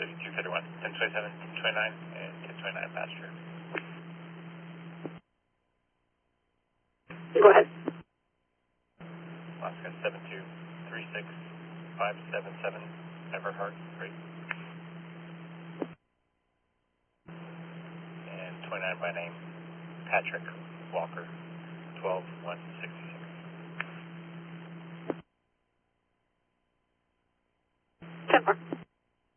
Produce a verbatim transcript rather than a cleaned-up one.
fifty-two fifty-one, ten twenty-seven, ten twenty-nine, and ten twenty-nine passenger. Go ahead. Alaska seven two three six five seven seven, Everhart, great. And twenty-nine by name, Patrick Walker, twelve one six